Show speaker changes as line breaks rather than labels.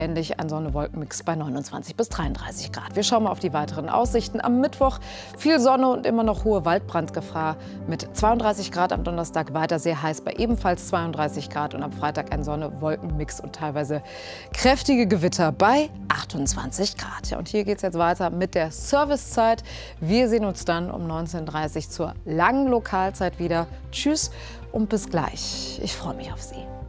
Ähnlich ein Sonne-Wolken-Mix bei 29 bis 33 Grad. Wir schauen mal auf die weiteren Aussichten. Am Mittwoch viel Sonne und immer noch hohe Waldbrandgefahr mit 32 Grad. Am Donnerstag weiter sehr heiß bei ebenfalls 32 Grad. Und am Freitag ein Sonne-Wolken-Mix und teilweise kräftige Gewitter bei 28 Grad. Ja, und hier geht es jetzt weiter mit der Servicezeit. Wir sehen uns dann um 19:30 Uhr zur langen Lokalzeit wieder. Tschüss und bis gleich. Ich freue mich auf Sie.